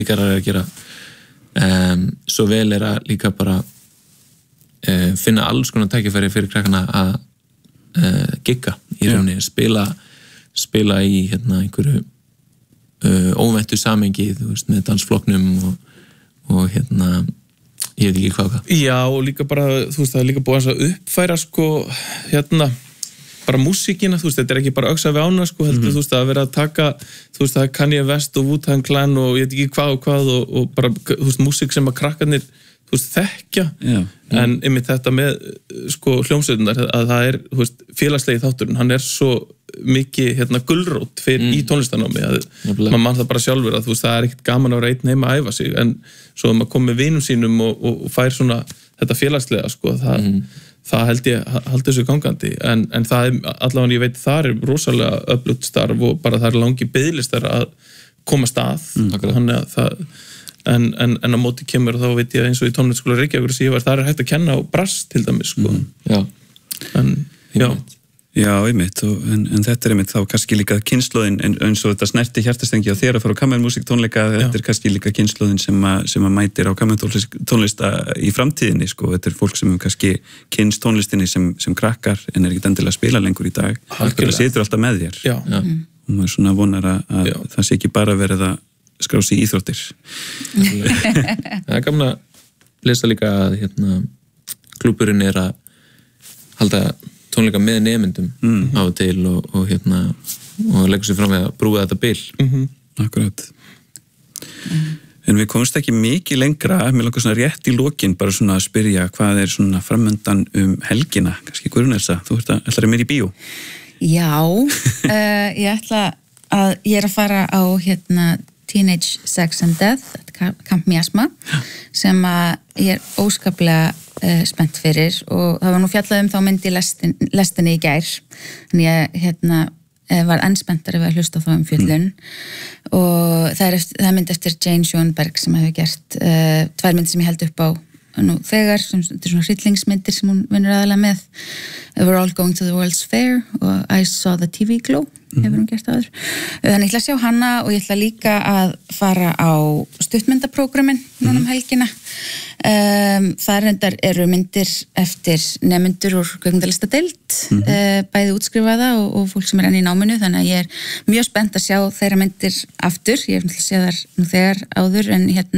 líkarar að gera svo vel að líka bara finna alls konar tækifæri fyrir krakkana að gigga í rauninni, spila í einhverju óvæntu samhengi, þú veist, með dansflokknum og ég veit ekki hvað. Já, og líka bara, þú veist, það líka búið að uppfæra, sko, bara músíkina, þú veist, þetta ekki bara öxa við ána, sko, heldur, þú veist, að vera að taka, þú veist, það Kanye West og Wu-Tang Clan og ég veit ekki hvað og bara, þú veist, músík sem að krakkarnir, þú veist, þekkja, en einmitt þetta með, sko, hljómsveitunar, að það þú veist, félagslegi þátturinn, hann svo mikið, gulrót í tónlistanámi, að maður mann það bara sjálfur að, þú veist, það ekkert gaman að vera einn heima að æfa sig, en svo að maður kom með vinum sínum og fær svona þetta félagslega, sko, það held ég haldi þessu gangandi, en það allavega ég veit það rosalega öflugt starf og bara það langi biðlistar að koma stað, þannig að það en á móti kemur þá veit ég eins og í tónlistarskóla Reykjavíkur sem ég var, það hægt að kenna á brass til dæmis, sko. Já, einmitt, en þetta einmitt þá kannski líka kynslóðin, eins og þetta snerti hjartastengi á þér að fara á kammermúsík tónleika, þetta kannski líka kynslóðin sem að mætir á kammertónlista í framtíðinni, sko, þetta fólk sem kannski kynst tónlistinni sem krakkar en ekkert endilega að spila lengur í dag, það situr alltaf með þér og maður svona vonar að það sé ekki bara verið að skrási í íþróttir. Það gaman að lesa líka að klúbburinn að halda tónleika með nemyndum á og til og leggur sér fram við að brúa þetta bil. Akkurat. En við komumst ekki mikið lengra, mér langar svona rétt í lokin bara svona að spyrja hvað svona framöndan helgina, kannski Guðrún Elsa, þú ætlar að mér í bíó? Já, ég að fara á Teenage Sex and Death, Camp Miasma, sem að ég óskaplega spennt fyrir og það var nú fjallað þá mynd í lestinni í gær, þannig ég var enn spenntar ef að hlusta þá fjöllun og það mynd eftir Jane Schoenberg sem hefur gert 2 myndir sem ég held upp á nú þegar, þetta svona hryllingsmyndir sem hún vinnur aðalega með We're All Going to the World's Fair og I Saw the TV Glow hefur hún gert aður. Þannig ég ætla að sjá hana og ég ætla líka að fara á stuttmyndaprógrammin núna helgina. Þar reyndar eru myndir eftir nemendur úr kvikmyndalistadeild, bæði útskrifaða og fólk sem enn í náminu, þannig að ég mjög spennt að sjá þeirra myndir aftur. Ég hef náttúrulega séð þar nú þegar áður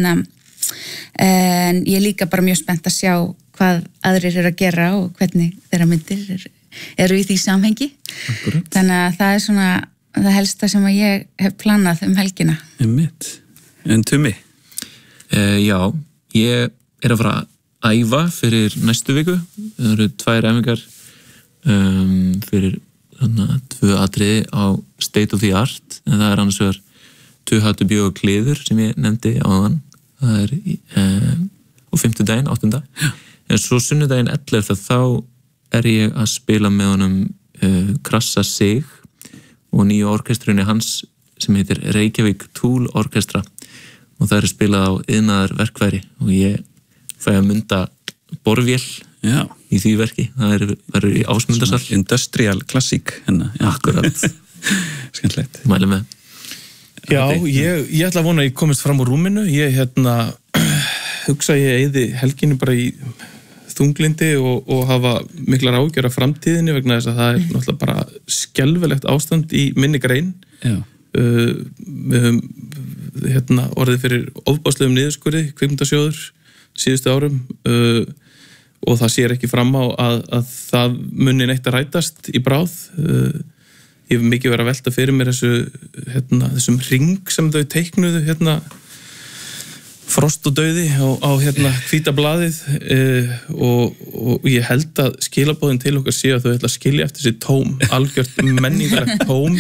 en ég er líka bara mjög spennt að sjá hvað aðrir eru að gera og hvernig þeirra myndir eru í því samhengi. Akkurat. Þannig að það svona það helsta sem að ég hef planað helgina. Einmitt. En Tumi? Já, ég að fara að æfa fyrir næstu viku. Það eru 2 æfingar fyrir 2 atriði á State of the Art, en það annars vegar 2 How to Bio kliður sem ég nefndi áðan. Það á 5. daginn, 8. En svo sunnudaginn 11. þá ég að spila með honum Krassa Sig og nýju orkestrunni hans sem heitir Reykjavík Tool Orkestra og það spilað á iðnaðar verkfæri og ég fæ að mynda borvél í því verki. Það verður í Ásmundarsal. Industrial Classic hennar. Akkurat. Skemmtilegt. Mæli með. Já, ég ætla að vona að ég komist fram úr rúminu. Ég hugsa ég eyði helginu bara í þunglindi og hafa miklar ágjör af framtíðinni vegna þess að það náttúrulega bara skelfilegt ástand í minni grein. Við höfum orðið fyrir ofboðslegum niðurskurði, kvikmyndasjóður síðustu árum og það sér ekki fram á að það muni neitt að rætast í bráð. Ég hef mikið verið að velta fyrir mér þessum hring sem þau teiknuðu Frost og dauði á hvíta blaðið og ég held að skilaboðin til okkar sé að þau ætla að skilja eftir sér tóm, algjört menningarlegt tóm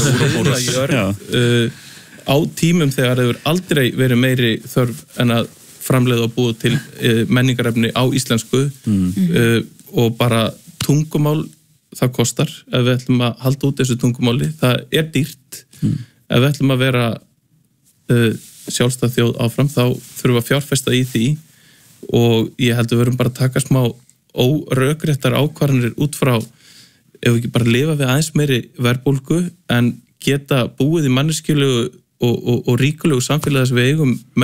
á tímum þegar það hefur aldrei verið meiri þörf en að framleiða og búa til menningarefni á íslensku og bara tungumál það kostar ef við ætlum að halda út þessu tungumáli, það dýrt ef við ætlum að vera sjálfstæð þjóð áfram þá þurfum við að fjárfesta í því og ég held að við verum bara að taka smá órökréttar ákvarðanir út frá ef við ekki bara lifa við aðeins meiri verðbólgu en geta búið í manneskjulegu og ríkulegu samfélagi sem við eigum